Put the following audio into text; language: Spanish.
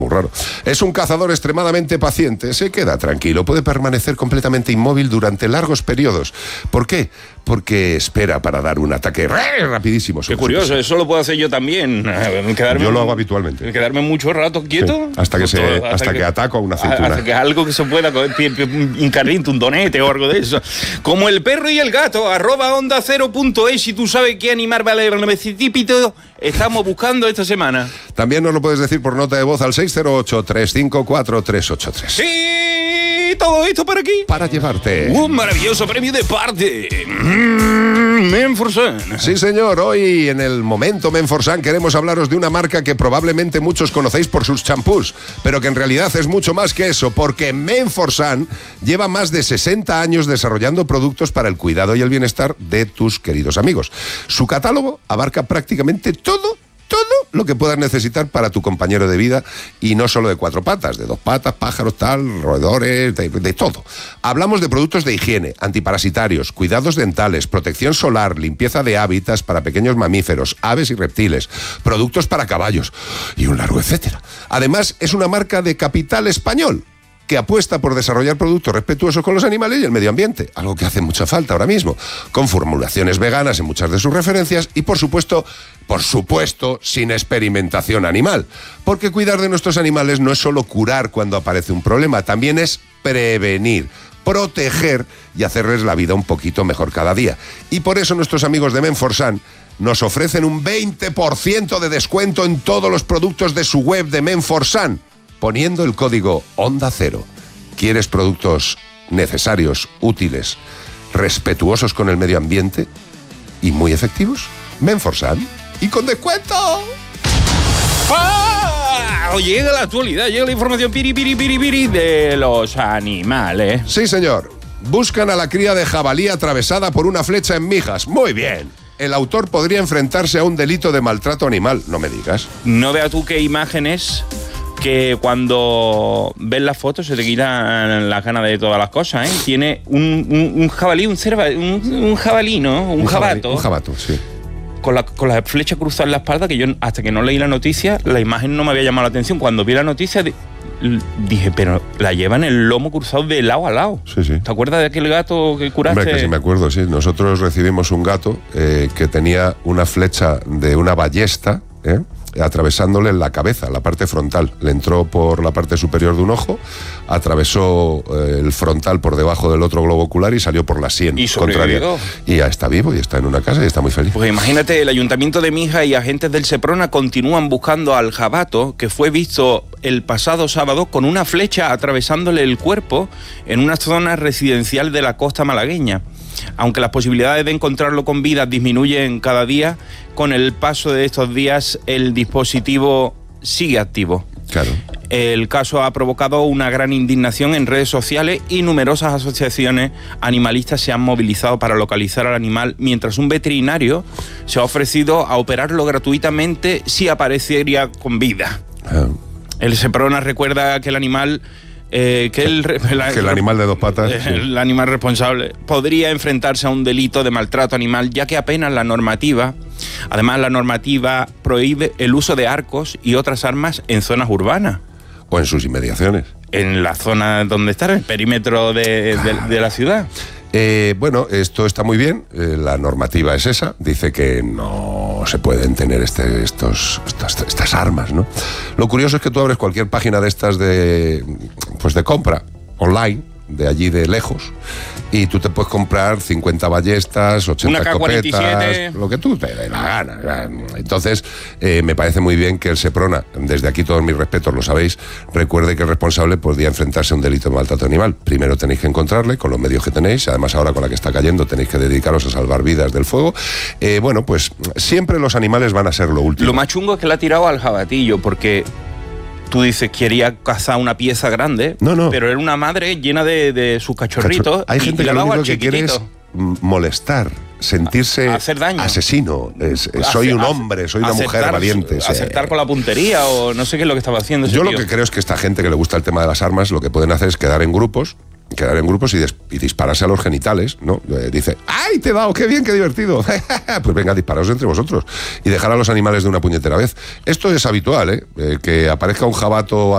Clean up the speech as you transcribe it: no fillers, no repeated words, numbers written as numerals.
muy raro. Es un cazador extremadamente paciente, se queda tranquilo, puede permanecer completamente inmóvil durante largos periodos. ¿Por qué? Porque espera para dar un ataque rapidísimo. Qué curioso, eso lo puedo hacer yo también. Yo lo hago habitualmente. Quedarme mucho rato quieto. Sí, hasta que ataco a una aceituna. Hasta que algo que se pueda, un carrito, un donete o algo de eso. Como el perro y el gato, @onda0.es, si tú sabes qué animal vale el necesitito, estamos buscando esta semana. También nos lo puedes decir por nota de voz al 608-354-383. Sí, todo esto para aquí. Para llevarte un maravilloso premio de parte Menforsan. Sí, señor. Hoy en el momento Menforsan queremos hablaros de una marca que probablemente muchos conocéis por sus champús, pero que en realidad es mucho más que eso, porque Menforsan lleva más de 60 años desarrollando productos para el cuidado y el bienestar de tus queridos amigos. Su catálogo abarca prácticamente todo lo que puedas necesitar para tu compañero de vida, y no solo de 4 patas, de 2 patas, pájaros, roedores, de todo. Hablamos de productos de higiene, antiparasitarios, cuidados dentales, protección solar, limpieza de hábitats para pequeños mamíferos, aves y reptiles, productos para caballos y un largo etcétera. Además, es una marca de capital español que apuesta por desarrollar productos respetuosos con los animales y el medio ambiente, algo que hace mucha falta ahora mismo, con formulaciones veganas en muchas de sus referencias y, por supuesto, sin experimentación animal. Porque cuidar de nuestros animales no es solo curar cuando aparece un problema, también es prevenir, proteger y hacerles la vida un poquito mejor cada día. Y por eso nuestros amigos de Menforsan nos ofrecen un 20% de descuento en todos los productos de su web de Menforsan, poniendo el código Onda Cero. ¿Quieres productos necesarios, útiles, respetuosos con el medio ambiente y muy efectivos? Menforsan y con descuento. Llega la actualidad, llega la información piri de los animales. Sí, señor. Buscan a la cría de jabalí atravesada por una flecha en Mijas. Muy bien. El autor podría enfrentarse a un delito de maltrato animal. No me digas. No veas tú qué imágenes, que cuando ves las fotos se te quitan las ganas de todas las cosas, ¿eh? Tiene un jabalí, un jabalí, ¿no? Un jabato. Un jabato, sí. Con la flecha cruzada en la espalda, que yo hasta que no leí la noticia, la imagen no me había llamado la atención. Cuando vi la noticia dije, pero la lleva en el lomo cruzado de lado a lado. Sí, sí. ¿Te acuerdas de aquel gato que curaste? Hombre, que sí me acuerdo, sí. Nosotros recibimos un gato que tenía una flecha de una ballesta, atravesándole en la cabeza, la parte frontal. Le entró por la parte superior de un ojo, atravesó el frontal por debajo del otro globo ocular y salió por la sien contraria. Y ya está vivo y está en una casa y está muy feliz. Pues imagínate, el Ayuntamiento de Mijas y agentes del Seprona continúan buscando al jabato, que fue visto el pasado sábado con una flecha atravesándole el cuerpo en una zona residencial de la costa malagueña. Aunque las posibilidades de encontrarlo con vida disminuyen cada día, con el paso de estos días el dispositivo sigue activo. Claro. El caso ha provocado una gran indignación en redes sociales y numerosas asociaciones animalistas se han movilizado para localizar al animal, mientras un veterinario se ha ofrecido a operarlo gratuitamente si aparecería con vida. El Seprona recuerda que el animal... que el animal de 2 patas, el animal responsable podría enfrentarse a un delito de maltrato animal, ya que apenas la normativa prohíbe el uso de arcos y otras armas en zonas urbanas. O en sus inmediaciones. En la zona donde está, el perímetro de la ciudad. Bueno, esto está muy bien, la normativa es esa, dice que no se pueden tener estas armas, ¿no? Lo curioso es que tú abres cualquier página de estas de compra online, de allí de lejos, y tú te puedes comprar 50 ballestas, 80 escopetas, lo que tú te dé la gana. Entonces, me parece muy bien que el Seprona, desde aquí todos mis respetos, lo sabéis, recuerde que el responsable podría enfrentarse a un delito de maltrato animal. Primero tenéis que encontrarle con los medios que tenéis, además ahora con la que está cayendo tenéis que dedicaros a salvar vidas del fuego. Bueno, pues siempre los animales van a ser lo último. Lo más chungo es que le ha tirado al jabatillo, porque... Tú dices, quería cazar una pieza grande, pero era una madre llena de sus cachorritos. Hay gente que lo único que quiere es molestar, sentirse hacer daño. Asesino. Soy un hombre, soy una mujer valiente. Acertar con la puntería o no sé qué es lo que estaba haciendo ese tío. Yo lo que creo es que esta gente que le gusta el tema de las armas, lo que pueden hacer es quedar en grupos y dispararse a los genitales, ¿no? Dice, ¡ay, te he dado! ¡Qué bien, qué divertido! Pues venga, disparaos entre vosotros y dejar a los animales de una puñetera vez. Esto es habitual, que aparezca un jabato